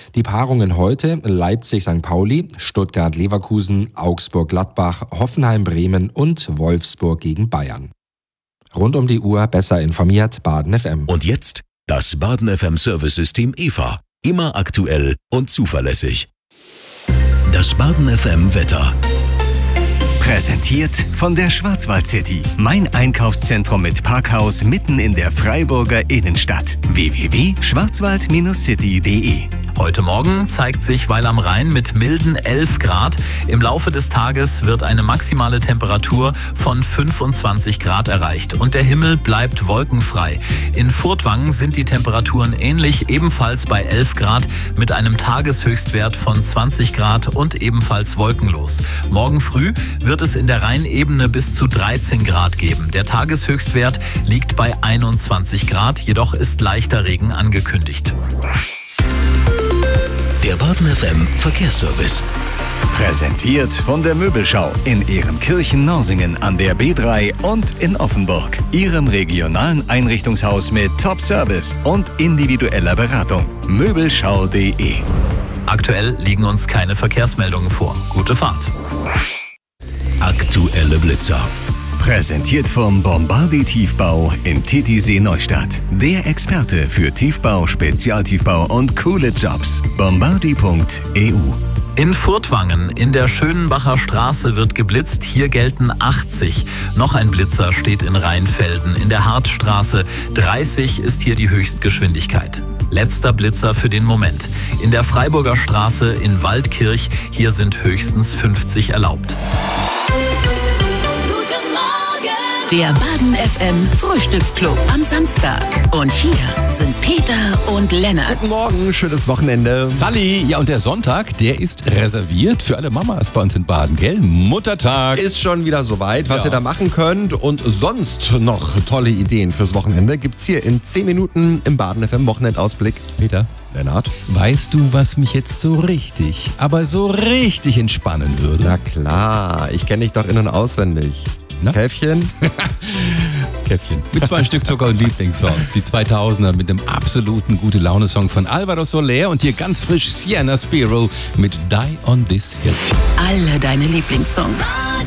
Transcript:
Die Paarungen heute: Leipzig-St. Pauli, Stuttgart-Leverkusen, Augsburg-Gladbach, Hoffenheim-Bremen und Wolfsburg gegen Bayern. Rund um die Uhr besser informiert, Baden FM. Und jetzt das Baden FM Service-System EVA. Immer aktuell und zuverlässig. Das Baden FM Wetter. Präsentiert von der Schwarzwald City. Mein Einkaufszentrum mit Parkhaus mitten in der Freiburger Innenstadt. www.schwarzwald-city.de. Heute Morgen zeigt sich Weil am Rhein mit milden 11 Grad. Im Laufe des Tages wird eine maximale Temperatur von 25 Grad erreicht und der Himmel bleibt wolkenfrei. In Furtwangen sind die Temperaturen ähnlich, ebenfalls bei 11 Grad mit einem Tageshöchstwert von 20 Grad und ebenfalls wolkenlos. Morgen früh wird es in der Rheinebene bis zu 13 Grad geben. Der Tageshöchstwert liegt bei 21 Grad, jedoch ist leichter Regen angekündigt. Der Baden FM Verkehrsservice. Präsentiert von der Möbelschau in Ehrenkirchen-Norsingen an der B3 und in Offenburg. Ihrem regionalen Einrichtungshaus mit Top-Service und individueller Beratung. Möbelschau.de. Aktuell liegen uns keine Verkehrsmeldungen vor. Gute Fahrt. Aktuelle Blitzer. Präsentiert vom Bombardi Tiefbau in Titisee Neustadt. Der Experte für Tiefbau, Spezialtiefbau und coole Jobs. Bombardi.eu. In Furtwangen in der Schönenbacher Straße wird geblitzt. Hier gelten 80. Noch ein Blitzer steht in Rheinfelden. In der Hartstraße 30 ist hier die Höchstgeschwindigkeit. Letzter Blitzer für den Moment. In der Freiburger Straße in Waldkirch. Hier sind höchstens 50 erlaubt. Der Baden FM Frühstücksclub am Samstag. Und hier sind Peter und Lennart. Guten Morgen, schönes Wochenende. Sally, ja, und der Sonntag, der ist reserviert für alle Mamas bei uns in Baden, gell? Muttertag. Ist schon wieder soweit, was Ja. ihr da machen könnt. Und sonst noch tolle Ideen fürs Wochenende gibt's hier in 10 Minuten im Baden FM Wochenendausblick. Peter, Lennart? weißt du, was mich jetzt so richtig, aber so richtig entspannen würde? Na klar, ich kenne dich doch in- und auswendig. Na? Käffchen? Käffchen. Mit 2 Stück Zucker und Lieblingssongs. Die 2000er mit dem absoluten Gute-Laune-Song von Alvaro Soler und hier ganz frisch Sienna Spiro mit Die on This Hill. Alle deine Lieblingssongs.